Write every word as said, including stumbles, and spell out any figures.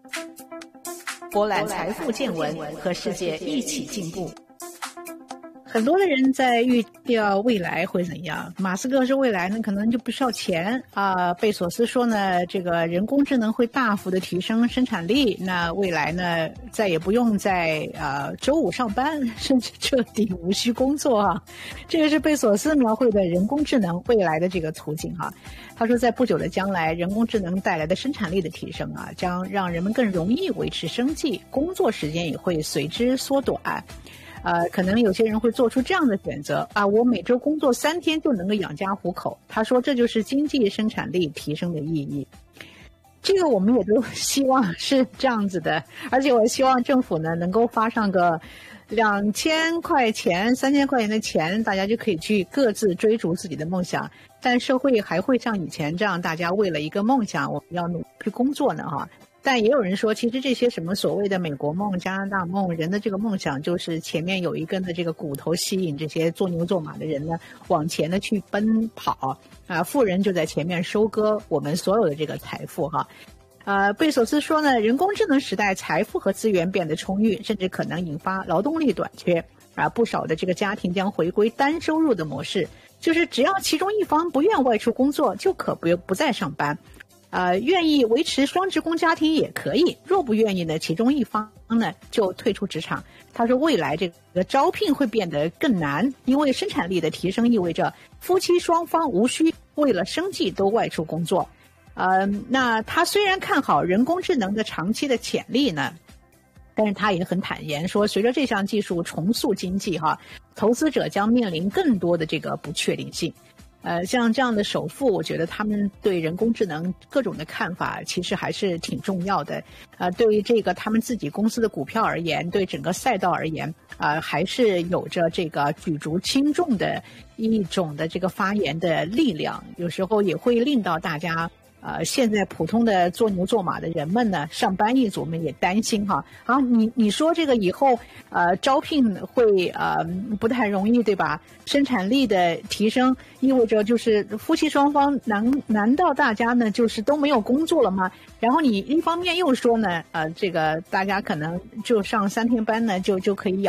博览财富见闻，和世界一起进步。很多的人在预料未来会怎样，马斯克说未来呢可能就不需要钱啊，贝索斯说呢这个人工智能会大幅的提升生产力，那未来呢再也不用在呃周五上班，甚至彻底无需工作啊。这个是贝索斯描绘的人工智能未来的这个图景啊。他说在不久的将来，人工智能带来的生产力的提升啊，将让人们更容易维持生计，工作时间也会随之缩短。呃，可能有些人会做出这样的选择啊，我每周工作三天就能够养家糊口。他说这就是经济生产力提升的意义。这个我们也都希望是这样子的，而且我希望政府呢能够发上个两千块钱、三千块钱的钱，大家就可以去各自追逐自己的梦想。但社会还会像以前这样，大家为了一个梦想，我们要努力去工作呢哈。但也有人说，其实这些什么所谓的美国梦、加拿大梦，人的这个梦想就是前面有一根的这个骨头吸引这些做牛做马的人呢往前的去奔跑啊，富人就在前面收割我们所有的这个财富哈。呃，贝索斯说呢，人工智能时代财富和资源变得充裕，甚至可能引发劳动力短缺啊，不少的这个家庭将回归单收入的模式，就是只要其中一方不愿外出工作，就可不不再上班。呃，愿意维持双职工家庭也可以，若不愿意呢，其中一方呢就退出职场。他说未来这个招聘会变得更难，因为生产力的提升意味着夫妻双方无需为了生计都外出工作。呃，那他虽然看好人工智能的长期的潜力呢，但是他也很坦言说，随着这项技术重塑经济哈，投资者将面临更多的这个不确定性。呃，像这样的首富，我觉得他们对人工智能各种的看法其实还是挺重要的。呃，对于这个他们自己公司的股票而言，对整个赛道而言，呃，还是有着这个举足轻重的一种的这个发言的力量。有时候也会令到大家，呃，现在普通的做牛做马的人们呢，上班一族们也担心哈。啊，你你说这个以后呃招聘会呃不太容易对吧？生产力的提升意味着就是夫妻双方难难道大家呢就是都没有工作了吗？然后你一方面又说呢，呃，这个大家可能就上三天班呢就就可以养。